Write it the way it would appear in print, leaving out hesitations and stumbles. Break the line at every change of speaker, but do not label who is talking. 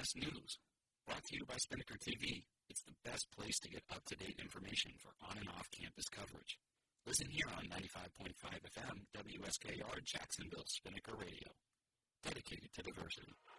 Campus News. Brought to you by Spinnaker TV. It's the best place to get up-to-date information for on- and off-campus coverage. Listen here on 95.5 FM, WSKR, Jacksonville, Spinnaker Radio. Dedicated to diversity.